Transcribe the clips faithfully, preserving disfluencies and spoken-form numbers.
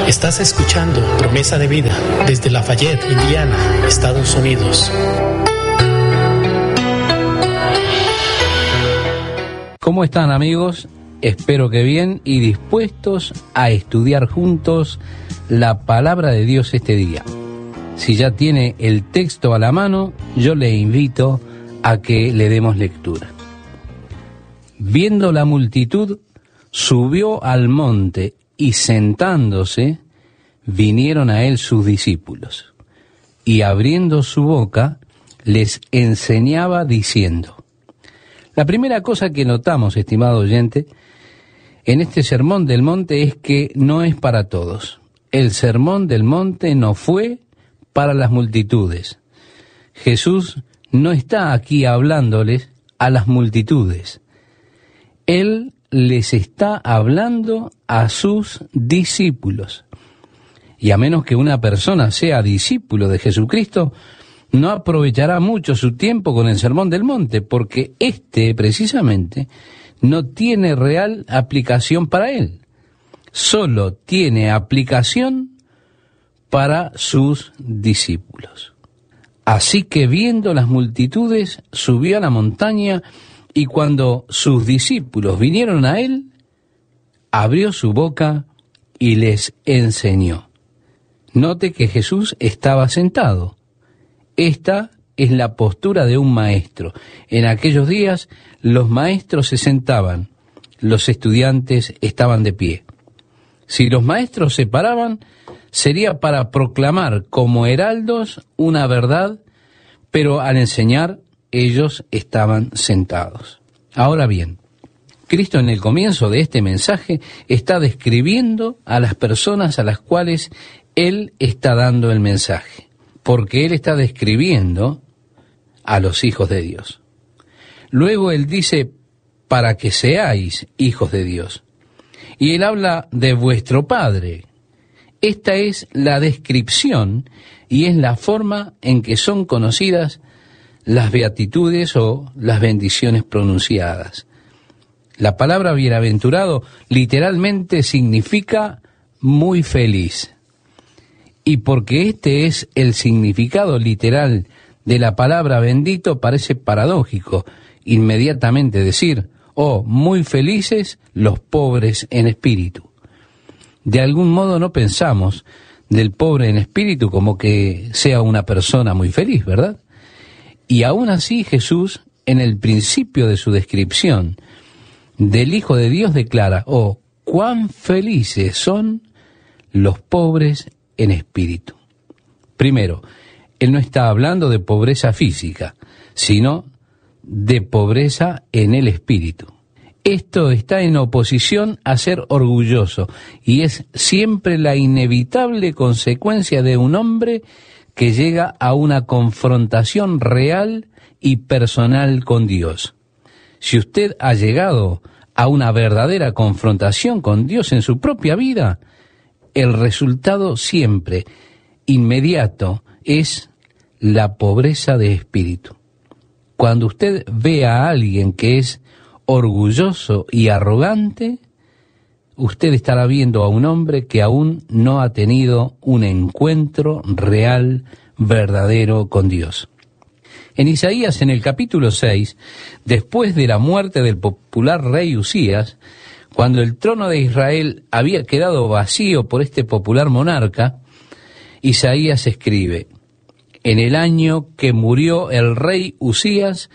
Estás escuchando Promesa de Vida desde Lafayette, Indiana, Estados Unidos. ¿Cómo están, amigos? Espero que bien y dispuestos a estudiar juntos la palabra de Dios este día. Si ya tiene el texto a la mano, yo le invito a que le demos lectura. Viendo la multitud, subió al monte y sentándose, vinieron a él sus discípulos. Y abriendo su boca, les enseñaba diciendo. La primera cosa que notamos, estimado oyente, en este sermón del monte es que no es para todos. El sermón del monte no fue para las multitudes. Jesús no está aquí hablándoles a las multitudes. Él les está hablando a sus discípulos. Y a menos que una persona sea discípulo de Jesucristo, no aprovechará mucho su tiempo con el Sermón del Monte, porque este, precisamente, no tiene real aplicación para él. Solo tiene aplicación para sus discípulos. Así que viendo las multitudes, subió a la montaña, y cuando sus discípulos vinieron a él, abrió su boca y les enseñó. Note que Jesús estaba sentado. Esta es la postura de un maestro. En aquellos días los maestros se sentaban, los estudiantes estaban de pie. Si los maestros se paraban, sería para proclamar como heraldos una verdad, pero al enseñar ellos estaban sentados. Ahora bien, Cristo en el comienzo de este mensaje está describiendo a las personas a las cuales Él está dando el mensaje, porque Él está describiendo a los hijos de Dios. Luego Él dice, para que seáis hijos de Dios. Y Él habla de vuestro Padre. Esta es la descripción y es la forma en que son conocidas las beatitudes o las bendiciones pronunciadas. La palabra bienaventurado literalmente significa muy feliz. Y porque este es el significado literal de la palabra bendito, parece paradójico inmediatamente decir, oh, muy felices los pobres en espíritu. De algún modo no pensamos del pobre en espíritu como que sea una persona muy feliz, ¿verdad? Y aún así Jesús, en el principio de su descripción del Hijo de Dios, declara, oh, cuán felices son los pobres en espíritu. Primero, Él no está hablando de pobreza física, sino de pobreza en el espíritu. Esto está en oposición a ser orgulloso y es siempre la inevitable consecuencia de un hombre que llega a una confrontación real y personal con Dios. Si usted ha llegado a una verdadera confrontación con Dios en su propia vida, el resultado siempre, inmediato, es la pobreza de espíritu. Cuando usted ve a alguien que es orgulloso y arrogante, usted estará viendo a un hombre que aún no ha tenido un encuentro real, verdadero con Dios. En Isaías, en el capítulo seis, después de la muerte del popular rey Usías, cuando el trono de Israel había quedado vacío por este popular monarca, Isaías escribe, en el año que murió el rey Usías,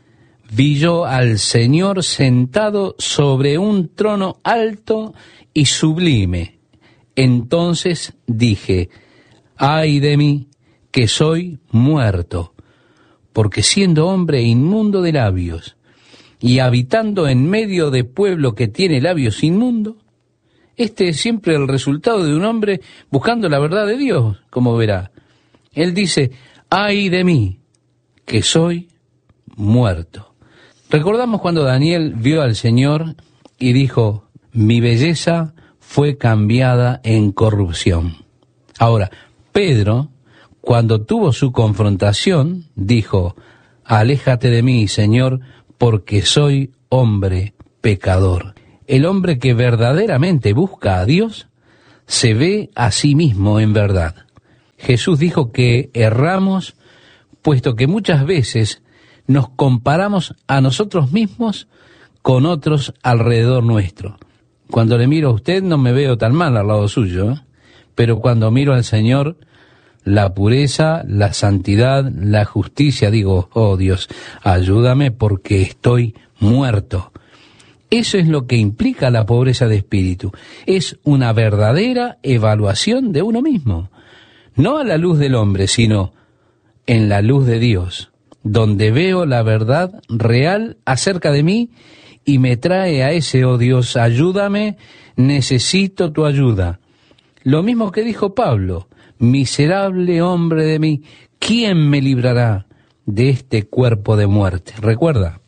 vi yo al Señor sentado sobre un trono alto y sublime. Entonces dije, ay de mí, que soy muerto, porque siendo hombre inmundo de labios, y habitando en medio de pueblo que tiene labios inmundos, este es siempre el resultado de un hombre buscando la verdad de Dios, como verá. Él dice, ay de mí, que soy muerto. Recordamos cuando Daniel vio al Señor y dijo, mi belleza fue cambiada en corrupción. Ahora, Pedro, cuando tuvo su confrontación, dijo, aléjate de mí, Señor, porque soy hombre pecador. El hombre que verdaderamente busca a Dios se ve a sí mismo en verdad. Jesús dijo que erramos, puesto que muchas veces nos comparamos a nosotros mismos con otros alrededor nuestro. Cuando le miro a usted no me veo tan mal al lado suyo, ¿eh? Pero cuando miro al Señor, la pureza, la santidad, la justicia, digo, oh Dios, ayúdame porque estoy muerto. Eso es lo que implica la pobreza de espíritu. Es una verdadera evaluación de uno mismo. No a la luz del hombre, sino en la luz de Dios, donde veo la verdad real acerca de mí y me trae a ese, oh Dios, ayúdame, necesito tu ayuda. Lo mismo que dijo Pablo, miserable hombre de mí, ¿quién me librará de este cuerpo de muerte? ¿Recuerda?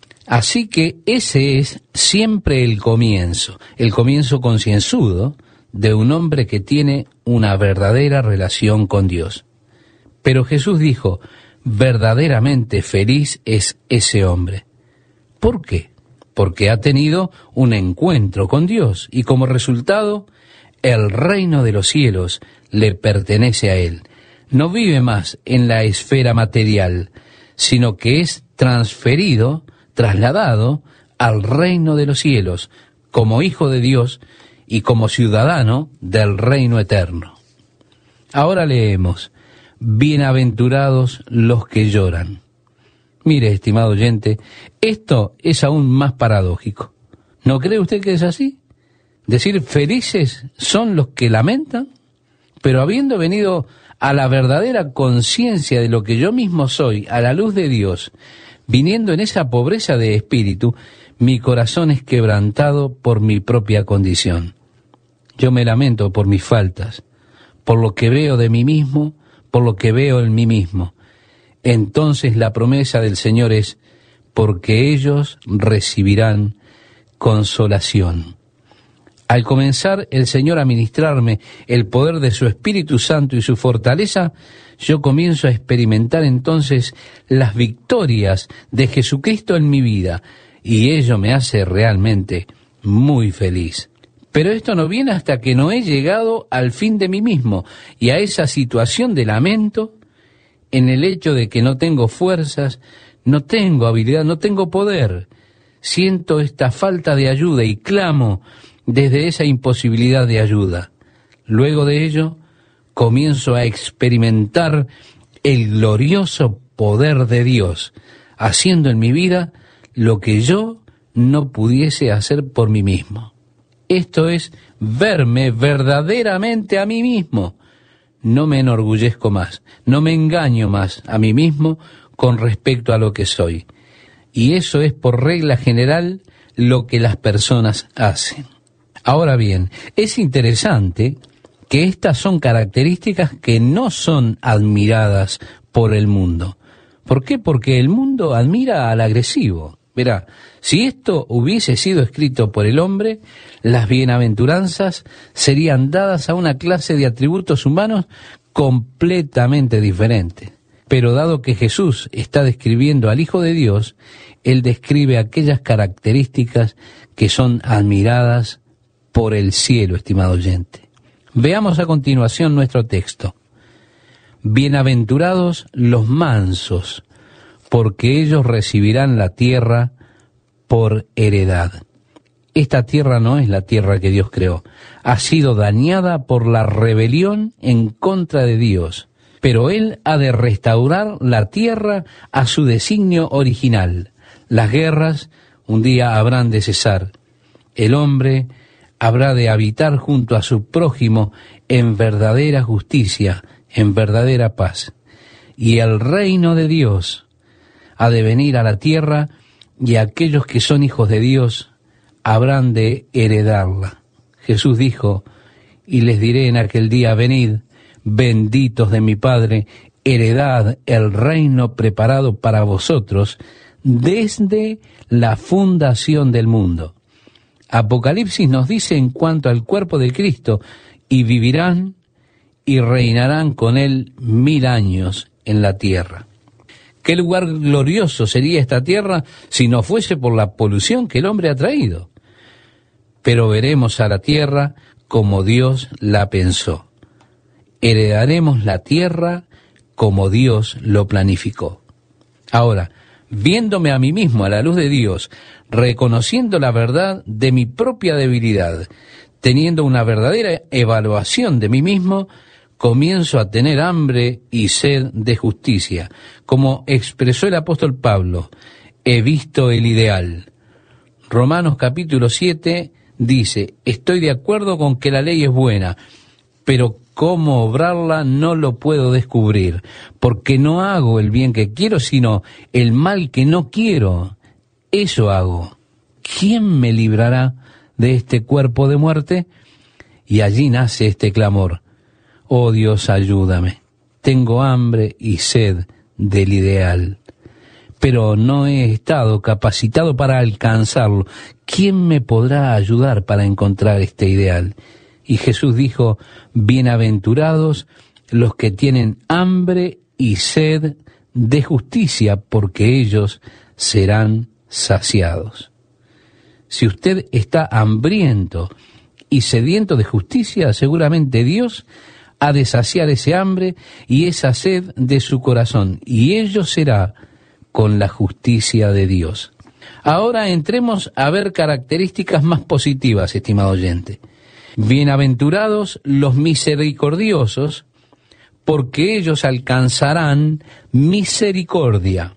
Así que ese es siempre el comienzo, el comienzo concienzudo de un hombre que tiene una verdadera relación con Dios. Pero Jesús dijo, verdaderamente feliz es ese hombre. ¿Por qué? Porque ha tenido un encuentro con Dios y como resultado, el reino de los cielos le pertenece a él. No vive más en la esfera material, sino que es transferido, trasladado al reino de los cielos, como hijo de Dios y como ciudadano del reino eterno. Ahora leemos, bienaventurados los que lloran. Mire, estimado oyente, esto es aún más paradójico. ¿No cree usted que es así? Decir felices son los que lamentan, pero habiendo venido a la verdadera conciencia de lo que yo mismo soy, a la luz de Dios, viniendo en esa pobreza de espíritu, mi corazón es quebrantado por mi propia condición. Yo me lamento por mis faltas, por lo que veo de mí mismo, por lo que veo en mí mismo. Entonces la promesa del Señor es, porque ellos recibirán consolación. Al comenzar el Señor a ministrarme el poder de su Espíritu Santo y su fortaleza, yo comienzo a experimentar entonces las victorias de Jesucristo en mi vida, y ello me hace realmente muy feliz. Pero esto no viene hasta que no he llegado al fin de mí mismo y a esa situación de lamento en el hecho de que no tengo fuerzas, no tengo habilidad, no tengo poder. Siento esta falta de ayuda y clamo desde esa imposibilidad de ayuda. Luego de ello, comienzo a experimentar el glorioso poder de Dios, haciendo en mi vida lo que yo no pudiese hacer por mí mismo. Esto es verme verdaderamente a mí mismo. No me enorgullezco más, no me engaño más a mí mismo con respecto a lo que soy. Y eso es por regla general lo que las personas hacen. Ahora bien, es interesante que estas son características que no son admiradas por el mundo. ¿Por qué? Porque el mundo admira al agresivo. Verá, si esto hubiese sido escrito por el hombre, las bienaventuranzas serían dadas a una clase de atributos humanos completamente diferentes. Pero dado que Jesús está describiendo al Hijo de Dios, Él describe aquellas características que son admiradas por el cielo, estimado oyente. Veamos a continuación nuestro texto. Bienaventurados los mansos, porque ellos recibirán la tierra por heredad. Esta tierra no es la tierra que Dios creó. Ha sido dañada por la rebelión en contra de Dios. Pero Él ha de restaurar la tierra a su designio original. Las guerras un día habrán de cesar. El hombre habrá de habitar junto a su prójimo en verdadera justicia, en verdadera paz. Y el reino de Dios ha de venir a la tierra y aquellos que son hijos de Dios habrán de heredarla. Jesús dijo, y les diré en aquel día, venid, benditos de mi Padre, heredad el reino preparado para vosotros desde la fundación del mundo. Apocalipsis nos dice en cuanto al cuerpo de Cristo, y vivirán y reinarán con él mil años en la tierra. ¿Qué lugar glorioso sería esta tierra si no fuese por la polución que el hombre ha traído? Pero veremos a la tierra como Dios la pensó. Heredaremos la tierra como Dios lo planificó. Ahora, viéndome a mí mismo a la luz de Dios, reconociendo la verdad de mi propia debilidad, teniendo una verdadera evaluación de mí mismo, comienzo a tener hambre y sed de justicia. Como expresó el apóstol Pablo, he visto el ideal. Romanos capítulo siete dice, estoy de acuerdo con que la ley es buena, pero cómo obrarla no lo puedo descubrir, porque no hago el bien que quiero, sino el mal que no quiero. Eso hago. ¿Quién me librará de este cuerpo de muerte? Y allí nace este clamor. Oh Dios, ayúdame. Tengo hambre y sed del ideal, pero no he estado capacitado para alcanzarlo. ¿Quién me podrá ayudar para encontrar este ideal? Y Jesús dijo, bienaventurados los que tienen hambre y sed de justicia, porque ellos serán saciados. Si usted está hambriento y sediento de justicia, seguramente Dios ha de saciar ese hambre y esa sed de su corazón, y ello será con la justicia de Dios. Ahora entremos a ver características más positivas, estimado oyente. Bienaventurados los misericordiosos, porque ellos alcanzarán misericordia.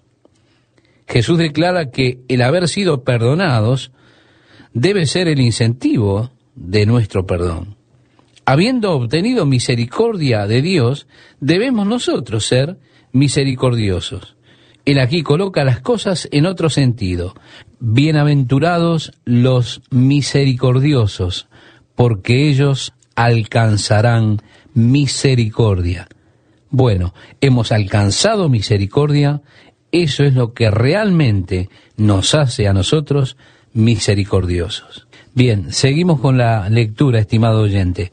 Jesús declara que el haber sido perdonados debe ser el incentivo de nuestro perdón. Habiendo obtenido misericordia de Dios, debemos nosotros ser misericordiosos. Él aquí coloca las cosas en otro sentido. Bienaventurados los misericordiosos, porque ellos alcanzarán misericordia. Bueno, hemos alcanzado misericordia, eso es lo que realmente nos hace a nosotros misericordiosos. Bien, seguimos con la lectura, estimado oyente.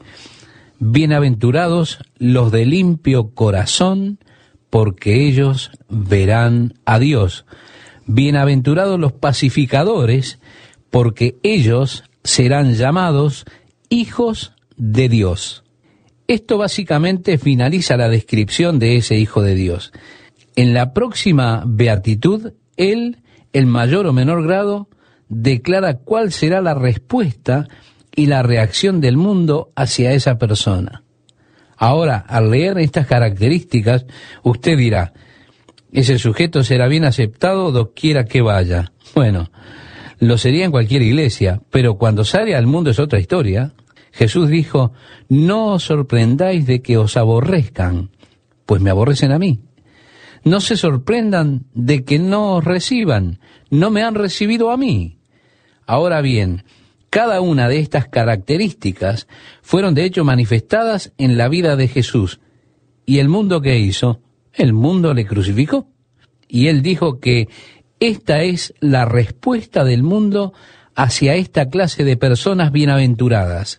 Bienaventurados los de limpio corazón, porque ellos verán a Dios. Bienaventurados los pacificadores, porque ellos serán llamados hijos de Dios. Esto básicamente finaliza la descripción de ese Hijo de Dios. En la próxima beatitud, él, en mayor o menor grado, declara cuál será la respuesta y la reacción del mundo hacia esa persona. Ahora, al leer estas características, usted dirá, ese sujeto será bien aceptado doquiera que vaya. Bueno, lo sería en cualquier iglesia, pero cuando sale al mundo es otra historia. Jesús dijo, no os sorprendáis de que os aborrezcan, pues me aborrecen a mí. No se sorprendan de que no os reciban, no me han recibido a mí. Ahora bien, cada una de estas características fueron de hecho manifestadas en la vida de Jesús. ¿Y el mundo qué hizo? El mundo le crucificó. Y él dijo que esta es la respuesta del mundo hacia esta clase de personas bienaventuradas.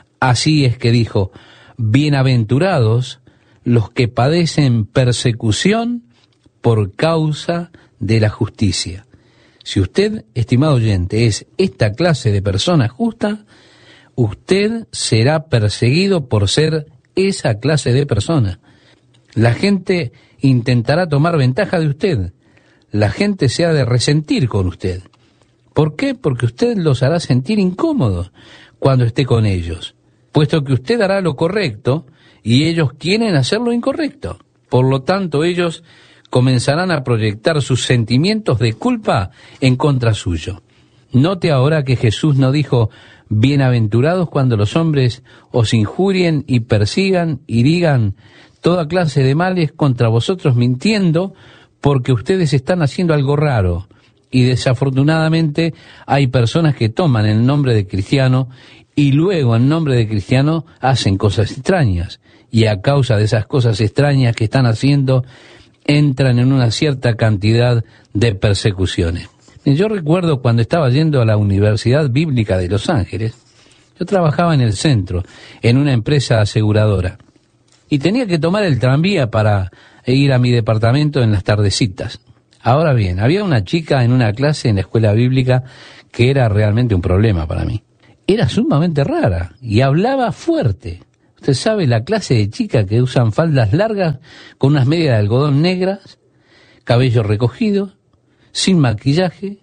Así es que dijo, bienaventurados los que padecen persecución por causa de la justicia. Si usted, estimado oyente, es esta clase de persona justa, usted será perseguido por ser esa clase de persona. La gente intentará tomar ventaja de usted. La gente se ha de resentir con usted. ¿Por qué? Porque usted los hará sentir incómodos cuando esté con ellos, puesto que usted hará lo correcto y ellos quieren hacer lo incorrecto. Por lo tanto, ellos comenzarán a proyectar sus sentimientos de culpa en contra suyo. Note ahora que Jesús no dijo, bienaventurados cuando los hombres os injurien y persigan y digan toda clase de males contra vosotros mintiendo porque ustedes están haciendo algo raro. Y desafortunadamente hay personas que toman el nombre de cristiano y luego en nombre de cristiano hacen cosas extrañas. Y a causa de esas cosas extrañas que están haciendo, entran en una cierta cantidad de persecuciones. Yo recuerdo cuando estaba yendo a la Universidad Bíblica de Los Ángeles, yo trabajaba en el centro, en una empresa aseguradora, y tenía que tomar el tranvía para ir a mi departamento en las tardecitas. Ahora bien, había una chica en una clase en la escuela bíblica que era realmente un problema para mí. era sumamente rara y hablaba fuerte. Usted sabe, la clase de chica que usan faldas largas con unas medias de algodón negras, cabello recogido, sin maquillaje,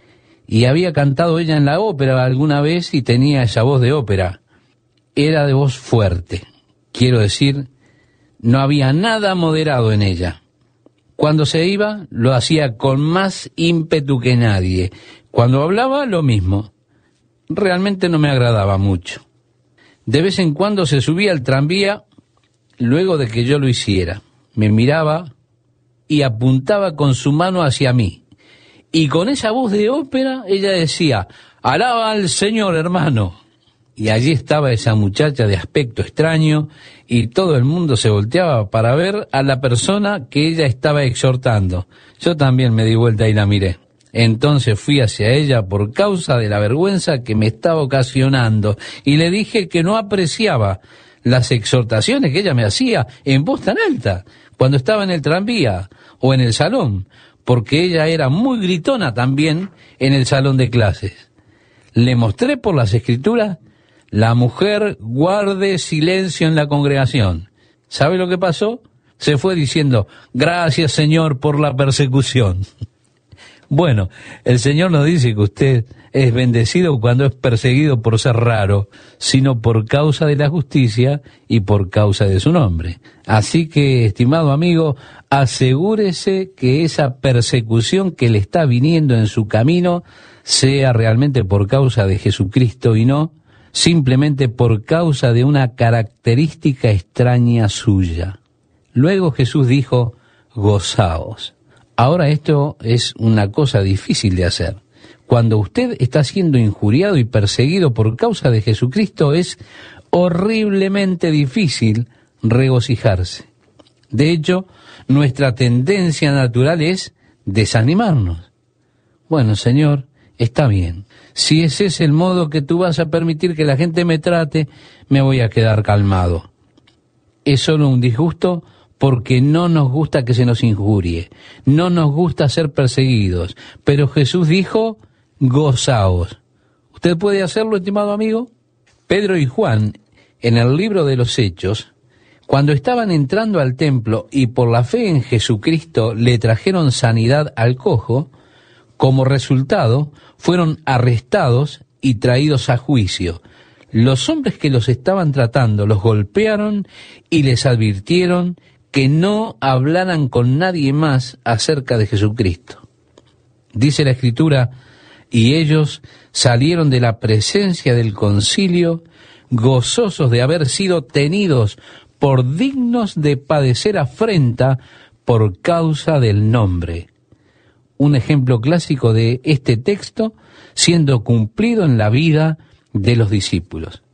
y había cantado ella en la ópera alguna vez y tenía esa voz de ópera. Era de voz fuerte. Quiero decir, no había nada moderado en ella. Cuando se iba, lo hacía con más ímpetu que nadie. Cuando hablaba, lo mismo. Realmente no me agradaba mucho. De vez en cuando se subía al tranvía luego de que yo lo hiciera. Me miraba y apuntaba con su mano hacia mí. Y con esa voz de ópera ella decía, alaba al Señor, hermano. Y allí estaba esa muchacha de aspecto extraño y todo el mundo se volteaba para ver a la persona que ella estaba exhortando. Yo también me di vuelta y la miré. Entonces fui hacia ella por causa de la vergüenza que me estaba ocasionando y le dije que no apreciaba las exhortaciones que ella me hacía en voz tan alta cuando estaba en el tranvía o en el salón, porque ella era muy gritona también en el salón de clases. Le mostré por las escrituras, la mujer guarde silencio en la congregación. ¿Sabe lo que pasó? Se fue diciendo, gracias Señor por la persecución. Bueno, el Señor nos dice que usted es bendecido cuando es perseguido por ser raro, sino por causa de la justicia y por causa de su nombre. Así que, estimado amigo, asegúrese que esa persecución que le está viniendo en su camino sea realmente por causa de Jesucristo y no simplemente por causa de una característica extraña suya. Luego Jesús dijo, gozaos. Ahora esto es una cosa difícil de hacer. Cuando usted está siendo injuriado y perseguido por causa de Jesucristo, es horriblemente difícil regocijarse. De hecho, nuestra tendencia natural es desanimarnos. Bueno, Señor, está bien. Si ese es el modo que tú vas a permitir que la gente me trate, me voy a quedar calmado. Es solo un disgusto porque no nos gusta que se nos injurie, no nos gusta ser perseguidos, pero Jesús dijo, gozaos. ¿Usted puede hacerlo, estimado amigo? Pedro y Juan, en el libro de los Hechos, cuando estaban entrando al templo y por la fe en Jesucristo le trajeron sanidad al cojo, como resultado fueron arrestados y traídos a juicio. Los hombres que los estaban tratando los golpearon y les advirtieron que no hablaran con nadie más acerca de Jesucristo. Dice la Escritura, y ellos salieron de la presencia del concilio, gozosos de haber sido tenidos por dignos de padecer afrenta por causa del nombre. Un ejemplo clásico de este texto siendo cumplido en la vida de los discípulos.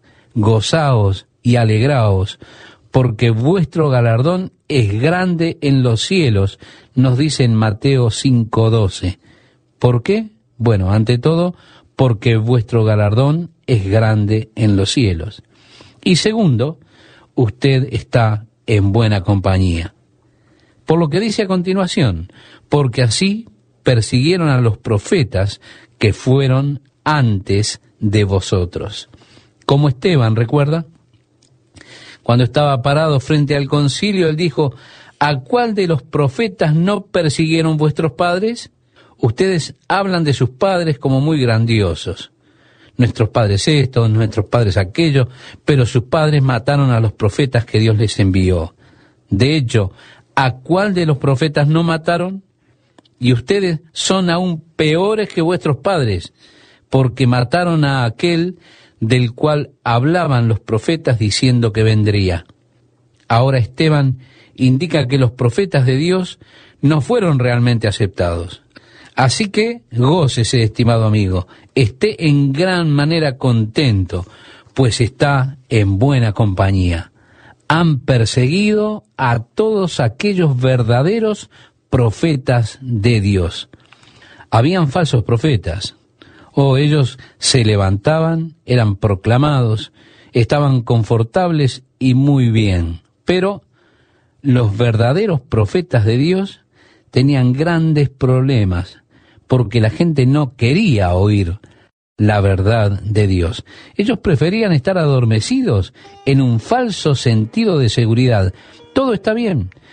Gozaos y alegraos, porque vuestro galardón es grande en los cielos, nos dice en Mateo cinco doce. ¿Por qué? Bueno, ante todo, porque vuestro galardón es grande en los cielos. Y segundo, usted está en buena compañía. Por lo que dice a continuación, porque así persiguieron a los profetas que fueron antes de vosotros. Como Esteban, ¿recuerda? Cuando estaba parado frente al concilio, él dijo, ¿a cuál de los profetas no persiguieron vuestros padres? Ustedes hablan de sus padres como muy grandiosos. Nuestros padres estos, nuestros padres aquellos, pero sus padres mataron a los profetas que Dios les envió. De hecho, ¿a cuál de los profetas no mataron? Y ustedes son aún peores que vuestros padres, porque mataron a aquel del cual hablaban los profetas diciendo que vendría. Ahora Esteban indica que los profetas de Dios no fueron realmente aceptados. Así que gócese, estimado amigo, esté en gran manera contento, pues está en buena compañía. Han perseguido a todos aquellos verdaderos profetas de Dios. Habían falsos profetas. O ellos se levantaban, eran proclamados, estaban confortables y muy bien. Pero los verdaderos profetas de Dios tenían grandes problemas porque la gente no quería oír la verdad de Dios. Ellos preferían estar adormecidos en un falso sentido de seguridad. Todo está bien,